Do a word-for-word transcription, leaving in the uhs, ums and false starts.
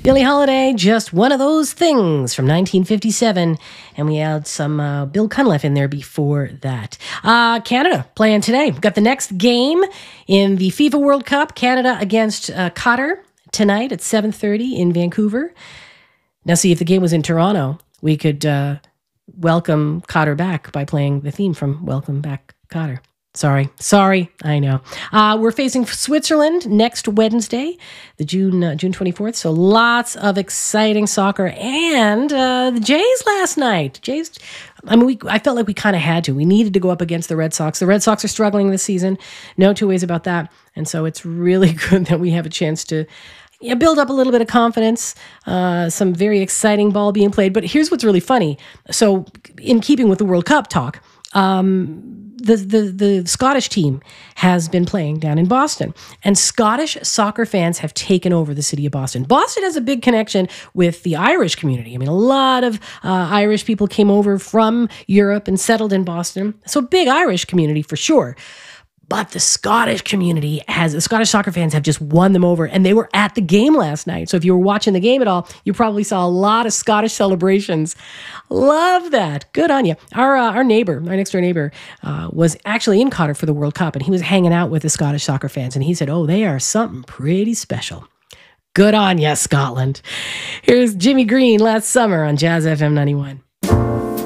Billie Holiday, Just One of Those Things from nineteen fifty-seven. And we had some uh, Bill Cunliffe in there before that. Uh, Canada playing today. We've got the next game in the FIFA World Cup. Canada against uh, Qatar tonight at seven thirty in Vancouver. Now, see, if the game was in Toronto, we could uh, welcome Qatar back by playing the theme from Welcome Back, Qatar. Sorry, sorry, I know. Uh, we're facing Switzerland next Wednesday, the June uh, June twenty-fourth. So lots of exciting soccer, and uh, the Jays last night. Jays, I mean, we I felt like we kind of had to. We needed to go up against the Red Sox. The Red Sox are struggling this season. No two ways about that. And so it's really good that we have a chance to yeah, build up a little bit of confidence. Uh, some very exciting ball being played. But here's what's really funny. So, in keeping with the World Cup talk. Um, The, the the Scottish team has been playing down in Boston, and Scottish soccer fans have taken over the city of Boston. Boston has a big connection with the Irish community. I mean, a lot of uh, Irish people came over from Europe and settled in Boston. So big Irish community for sure. But the Scottish community has, the Scottish soccer fans have just won them over, and they were at the game last night. So if you were watching the game at all, you probably saw a lot of Scottish celebrations. Love that. Good on you. Our uh, our neighbor, our next door neighbor, uh, was actually in Qatar for the World Cup, and he was hanging out with the Scottish soccer fans, and he said, oh, they are something pretty special. Good on you, Scotland. Here's Jimmy Green last summer on Jazz F M ninety-one.